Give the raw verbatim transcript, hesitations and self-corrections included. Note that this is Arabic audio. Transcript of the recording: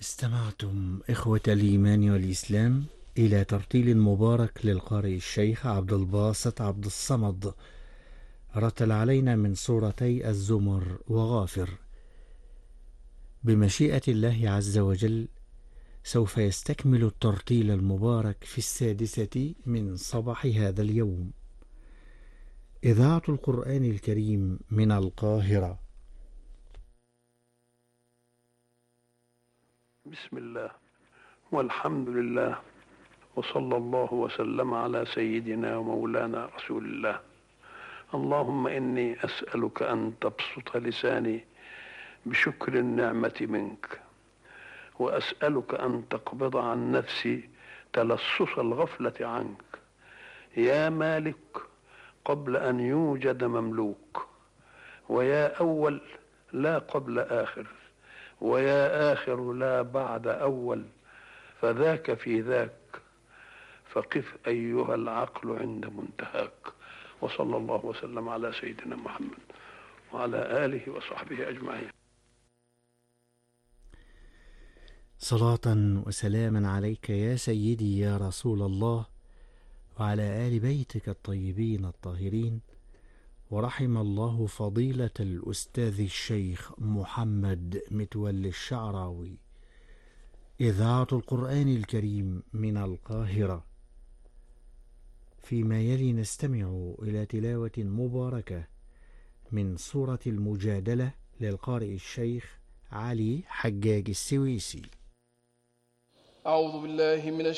استمعتم إخوة الإيمان والإسلام إلى ترتيل مبارك للقارئ الشيخ عبد الباسط عبد الصمد، رتل علينا من سورتي الزمر وغافر. بمشيئة الله عز وجل سوف يستكمل الترتيل المبارك في السادسة من صباح هذا اليوم. إذاعة القرآن الكريم من القاهرة. بسم الله والحمد لله، وصلى الله وسلم على سيدنا ومولانا رسول الله. اللهم إني أسألك أن تبسط لساني بشكر النعمة منك، وأسألك أن تقبض عن نفسي تلصص الغفلة عنك، يا مالك قبل أن يوجد مملوك، ويا أول لا قبل آخر، ويا آخر لا بعد أول، فذاك في ذاك، فقف أيها العقل عند منتهاك. وصلى الله وسلم على سيدنا محمد وعلى آله وصحبه أجمعين. صلاة وسلاما عليك يا سيدي يا رسول الله، وعلى آل بيتك الطيبين الطاهرين، ورحم الله فضيلة الأستاذ الشيخ محمد متولي الشعراوي. إذاعة القرآن الكريم من القاهرة. فيما يلي نستمع إلى تلاوة مباركة من سورة المجادلة للقارئ الشيخ علي حجاج السويسي. أعوذ بالله من